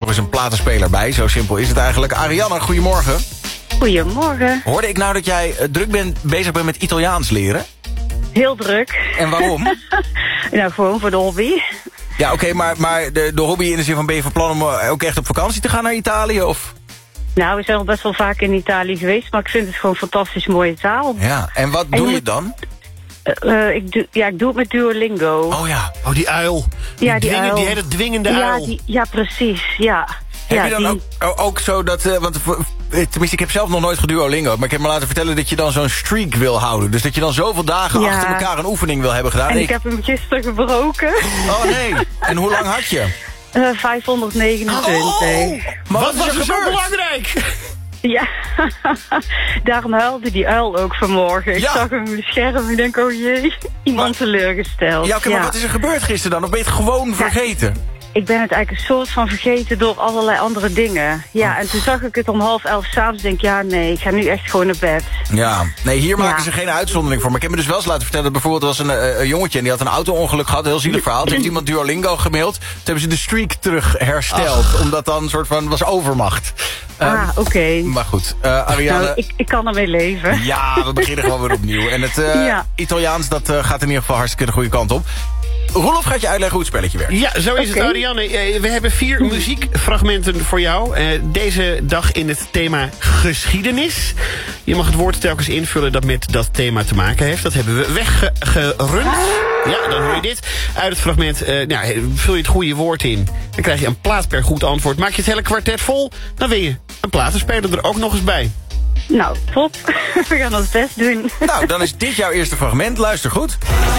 eens een platenspeler bij. Zo simpel is het eigenlijk. Arianne, goedemorgen. Goedemorgen. Hoorde ik nou dat jij bezig bent met Italiaans leren? Heel druk. En waarom? Nou, gewoon voor de hobby. Ja, oké, maar de hobby in de zin van... ben je van plan om ook echt op vakantie te gaan naar Italië? Of? Nou, we zijn al best wel vaak in Italië geweest, maar ik vind het gewoon fantastisch mooie taal. Ja, en wat doe je dan? Ik doe het met Duolingo. Oh ja. Oh, die uil. Ja, die uil. Die hele dwingende uil. Ja, precies, ja. Heb je dan ook zo dat... tenminste, ik heb zelf nog nooit geduolingo... maar ik heb me laten vertellen dat je dan zo'n streak wil houden. Dus dat je dan zoveel dagen achter elkaar een oefening wil hebben gedaan. En ik heb hem gisteren gebroken. Oh nee. En hoe lang had je? 529. Maar Wat was er zo belangrijk? Ja, daarom huilde die uil ook vanmorgen. Ik Ja. zag hem op het scherm. Ik denk, oh jee, iemand teleurgesteld. Ja, oké, maar wat is er gebeurd gisteren dan? Of ben je het gewoon vergeten? Ik ben het eigenlijk een soort van vergeten door allerlei andere dingen. Ja, en toen zag ik het om 10:30 s'avonds. Denk ja, nee, ik ga nu echt gewoon naar bed. Ja, nee, hier maken ze geen uitzondering voor. Maar ik heb me dus wel eens laten vertellen... bijvoorbeeld was een jongetje en die had een auto-ongeluk gehad. Een heel zielig verhaal. Toen heeft iemand Duolingo gemaild. Toen hebben ze de streak terug hersteld. Omdat dan een soort van... was overmacht. Oké. Maar goed, Arianne... Nou, ik kan ermee leven. Ja, we beginnen gewoon weer opnieuw. En het Italiaans, dat gaat in ieder geval hartstikke de goede kant op. Roelof gaat je uitleggen hoe het spelletje werkt. Ja, zo is het, Arianne. We hebben 4 muziekfragmenten voor jou. Deze dag in het thema geschiedenis. Je mag het woord telkens invullen dat met dat thema te maken heeft. Dat hebben we weggerund. Ja, dan hoor je dit. Uit het fragment vul je het goede woord in. Dan krijg je een plaat per goed antwoord. Maak je het hele kwartet vol, dan win je een platenspeler er ook nog eens bij. Nou, top. We gaan ons best doen. Nou, dan is dit jouw eerste fragment. Luister goed.